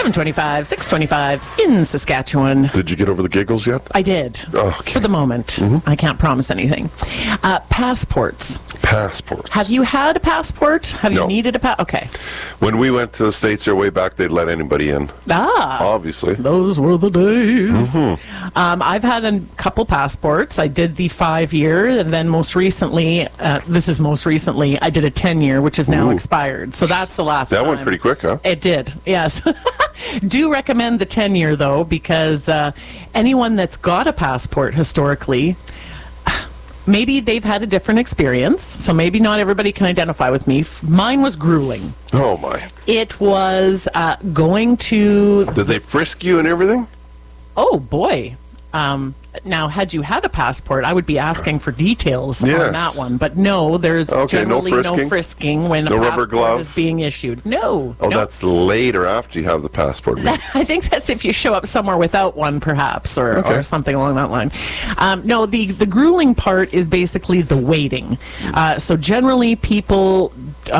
725, 625 in Saskatchewan. Did you get over the giggles yet? I did. Okay. For the moment. I can't promise anything. Passports. Passports. Have you had a passport? Have No. you needed a passport? Okay. When we went to the States there way back, they'd let anybody in. Obviously. Those were the days. I've had a couple passports. I did the 5-year, and then most recently, I did a 10-year, which is now expired. So that's the last That time. went pretty quick, huh? It did, yes. Do recommend the 10-year, though, because anyone that's got a passport historically, maybe they've had a different experience, so maybe not everybody can identify with me. Mine was grueling. Oh, my. It was going to... Did they frisk you and everything? Oh, boy. Now, had you had a passport, I would be asking for details Yes. on that one. But no, there's generally no frisking when No a rubber passport glove? is being issued. No. Oh, no. that's later after you have the passport. I think that's if you show up somewhere without one, perhaps, or something along that line. No, the grueling part is basically the waiting. So generally, people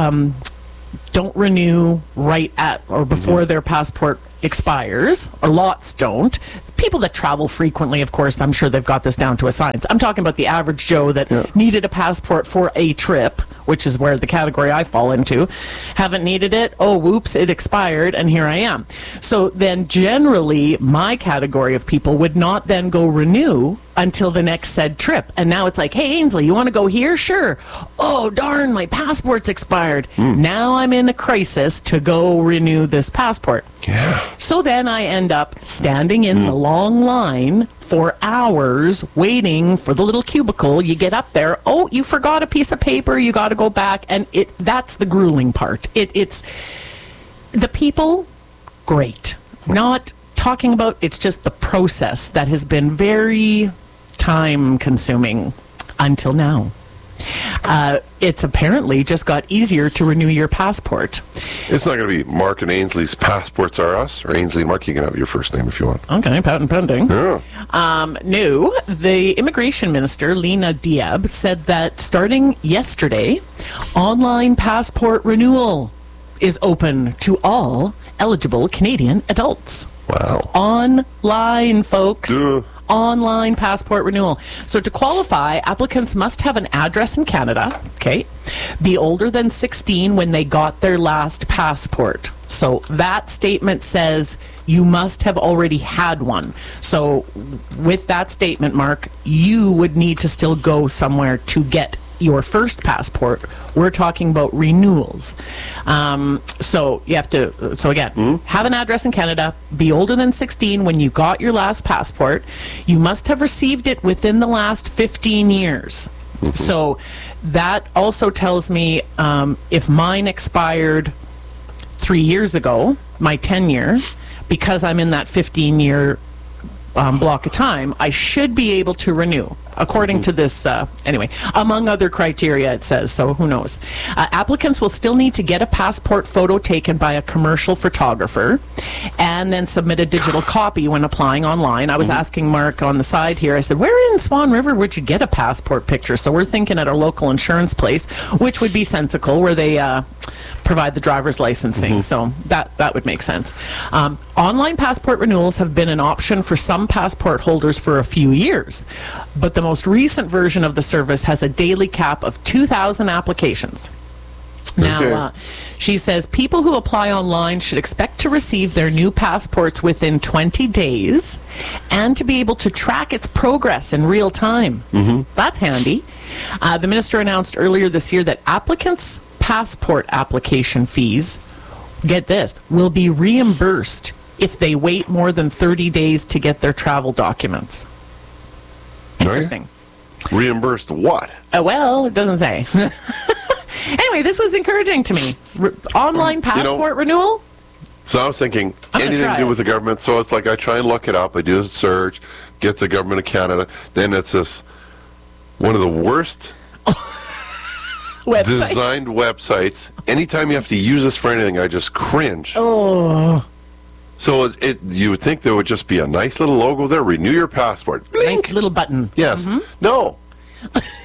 don't renew right at or before their passport expires, or lots don't. People that travel frequently, of course, I'm sure they've got this down to a science. I'm talking about the average Joe that needed a passport for a trip, which is where the category I fall into. Haven't needed it. Oh, whoops, it expired, and here I am. So then generally, my category of people would not then go renew until the next said trip. And now it's like, hey, Ainsley, you want to go here? Sure. Oh, darn, my passport's expired. Now I'm in a crisis to go renew this passport. Yeah. So then I end up standing in the long line for hours waiting for the little cubicle. You get up there. Oh, you forgot a piece of paper. You got to go back. And that's the grueling part. It's the people, great. Not talking about, it's just the process that has been very time consuming until now. It's apparently just got easier to renew your passport. It's not going to be Mark and Ainsley's passports are us, or Ainsley and Mark, you can have your first name if you want. Okay, patent pending. Yeah. No, the immigration minister, Lena Diab, said that starting yesterday, online passport renewal is open to all eligible Canadian adults. Wow. Online, folks. Duh. Online passport renewal. So to qualify, applicants must have an address in Canada, okay, be older than 16 when they got their last passport. So that statement says you must have already had one. So with that statement, Mark, you would need to still go somewhere to get your first passport. We're talking about renewals. So you have to, so again, have an address in Canada, be older than 16 when you got your last passport. You must have received it within the last 15 years. So that also tells me if mine expired 3 years ago, my 10-year, because I'm in that 15-year block of time, I should be able to renew, according to this, anyway, among other criteria, it says, so who knows. Applicants will still need to get a passport photo taken by a commercial photographer and then submit a digital copy when applying online. I was asking Mark on the side here, I said, where in Swan River would you get a passport picture? So we're thinking at our local insurance place, which would be Sensical, where they provide the driver's licensing. So that would make sense. Online passport renewals have been an option for some passport holders for a few years, but the most recent version of the service has a daily cap of 2,000 applications. Now, she says people who apply online should expect to receive their new passports within 20 days and to be able to track its progress in real time. That's handy. The minister announced earlier this year that applicants' passport application fees, get this, will be reimbursed if they wait more than 30 days to get their travel documents. Interesting. Reimbursed what? Well, it doesn't say. Anyway, this was encouraging to me. Online passport renewal? So I was thinking I'm gonna anything to try do it. with the government. So it's like I try and look it up. I do a search, get the government of Canada. Then it's this one of the worst Website. designed websites. Anytime you have to use this for anything, I just cringe. Oh, So you would think there would just be a nice little logo there. Renew your passport. Blink. nice little button. Yes. No.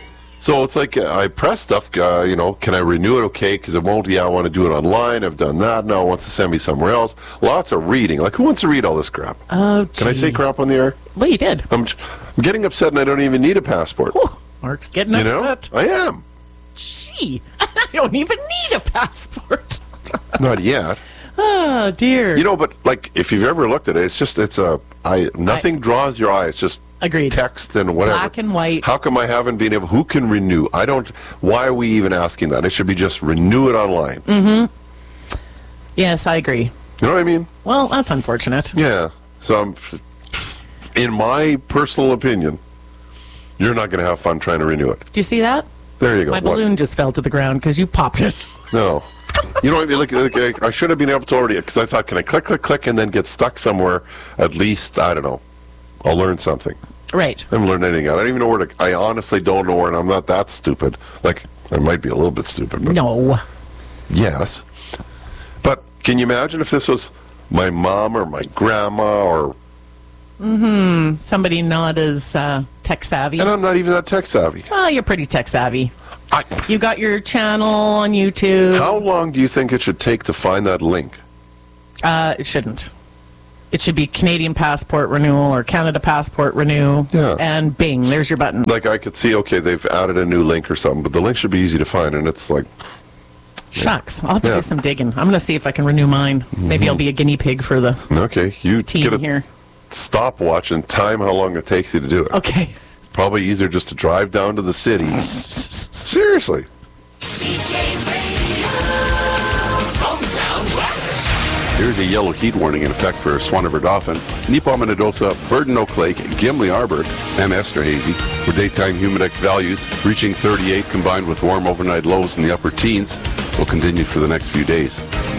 So it's like I press stuff, can I renew it okay? Because it won't, I want to do it online. I've done that. No, it wants to send me somewhere else. Lots of reading. Like, who wants to read all this crap? Oh, gee. Can I say crap on the air? Well, you did. I'm getting upset and I don't even need a passport. Ooh, Mark's getting upset. I am. Gee, I don't even need a passport. Not yet. Oh, dear. But like, if you've ever looked at it, nothing draws your eye. It's just Agreed. text and whatever. Black and white. How come I haven't been able? Who can renew? Why are we even asking that? It should be just renew it online. Mm-hmm. Yes, I agree. You know what I mean? Well, that's unfortunate. Yeah. So, in my personal opinion, you're not going to have fun trying to renew it. Do you see that? There you go. My balloon just fell to the ground because you popped it. No. You know what I mean? Like, I should have been able to already, because I thought, can I click, click, click, and then get stuck somewhere? At least, I don't know. I'll learn something. Right. I haven't learned anything yet. I don't even know where to, I honestly don't know where, and I'm not that stupid. Like, I might be a little bit stupid. But No. yes. But can you imagine if this was my mom or my grandma or... Somebody not as tech savvy. And I'm not even that tech savvy. Oh, you're pretty tech savvy. You got your channel on YouTube. How long do you think it should take to find that link? It shouldn't. It should be Canadian passport renewal or Canada passport renew. Yeah. And bing, there's your button. Like, I could see, okay, they've added a new link or something, but the link should be easy to find, and it's like... Shucks. I'll have to Yeah. do some digging. I'm going to see if I can renew mine. Maybe I'll be a guinea pig for the Okay, you team get a here. stopwatch and time how long it takes you to do it. Okay. Probably easier just to drive down to the city. Seriously. Here's a yellow heat warning in effect for Swan River Dauphin, Neepawa-Minnedosa, Burton Oak Lake, Gimli Arbor, and Esterhazy, where daytime humidex values reaching 38 combined with warm overnight lows in the upper teens will continue for the next few days.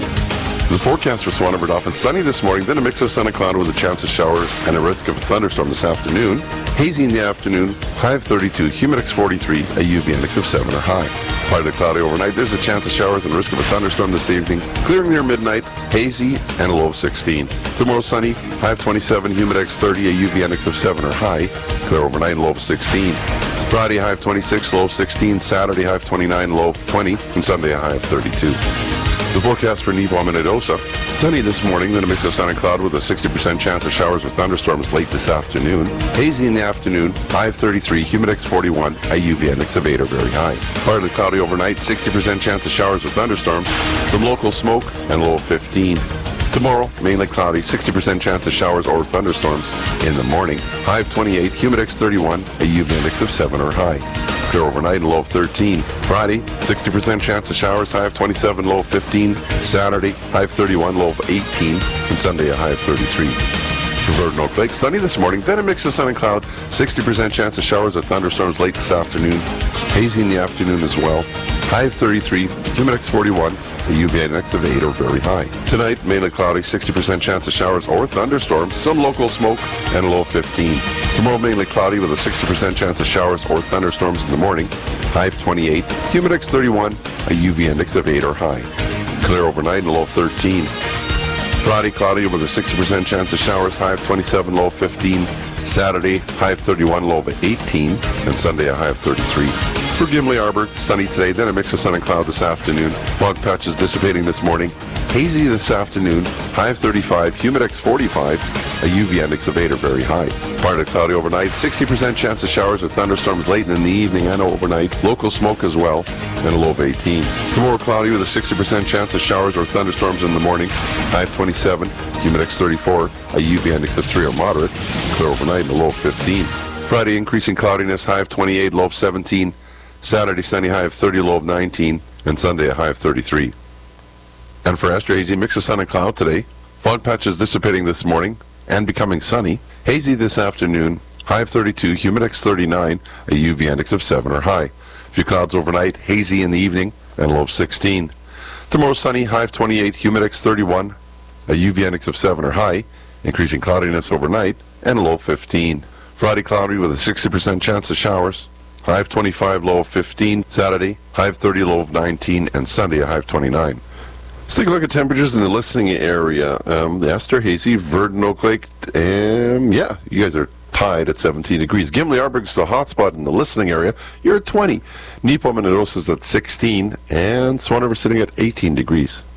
The forecast for Swan River Dauphin, sunny this morning, then a mix of sun and cloud with a chance of showers and a risk of a thunderstorm this afternoon. Hazy in the afternoon, high of 32, humidex 43, a UV index of 7 or high. Partly cloudy overnight, there's a chance of showers and risk of a thunderstorm this evening. Clearing near midnight, hazy and a low of 16. Tomorrow sunny, high of 27, humidex 30, a UV index of 7 or high. Clear overnight, low of 16. Friday, high of 26, low of 16. Saturday, high of 29, low of 20. And Sunday, a high of 32. The forecast for Neepawa-Minnedosa, sunny this morning, then a mix of sun and cloud with a 60% chance of showers or thunderstorms late this afternoon. Hazy in the afternoon, high of 33, humidex 41, a UV index of 8 or very high. Partly cloudy overnight, 60% chance of showers or thunderstorms, some local smoke, and low of 15. Tomorrow, mainly cloudy, 60% chance of showers or thunderstorms in the morning. High of 28, humidex 31, a UV index of 7 or high. Clear overnight and low of 13. Friday, 60% chance of showers, high of 27, low of 15. Saturday, high of 31, low of 18. And Sunday, a high of 33. For Burton Oak Lake, sunny this morning, then a mix of sun and cloud, 60% chance of showers or thunderstorms late this afternoon. Hazy in the afternoon as well. High of 33, humidex 41, a UV index of 8 or very high. Tonight, mainly cloudy, 60% chance of showers or thunderstorms, some local smoke, and a low of 15. Tomorrow, mainly cloudy with a 60% chance of showers or thunderstorms in the morning. High of 28, humidex 31, a UV index of 8 or high. Clear overnight and a low of 13. Friday, cloudy with a 60% chance of showers, high of 27, low of 15. Saturday, high of 31, low of 18. And Sunday, a high of 33. For Gimli Arbor, sunny today, then a mix of sun and cloud this afternoon. Fog patches dissipating this morning. Hazy this afternoon, high of 35, humidex 45, a UV index of 8 or very high. Partly cloudy overnight, 60% chance of showers or thunderstorms late in the evening and overnight. Local smoke as well, and a low of 18. Tomorrow cloudy with a 60% chance of showers or thunderstorms in the morning. High of 27, humidex 34, a UV index of 3 or moderate. Clear overnight and a low of 15. Friday increasing cloudiness, high of 28, low of 17. Saturday, sunny, high of 30, low of 19, and Sunday, a high of 33. And for Esterhazy, mix of sun and cloud today. Fog patches dissipating this morning and becoming sunny. Hazy this afternoon, high of 32, humidex 39, a UV index of 7 or high. Few clouds overnight, hazy in the evening, and low of 16. Tomorrow, sunny, high of 28, humidex 31, a UV index of 7 or high, increasing cloudiness overnight, and a low of 15. Friday, cloudy with a 60% chance of showers. High of 25, low of 15. Saturday, high of 30, low of 19. And Sunday, a high of 29. Let's take a look at temperatures in the listening area. The Esterhazy, Verdon, Oak Lake. Yeah, you guys are tied at 17 degrees. Gimli Arberg is the hot spot in the listening area. You're at 20. Nipawin and Odos is at 16, and Swan River sitting at 18 degrees.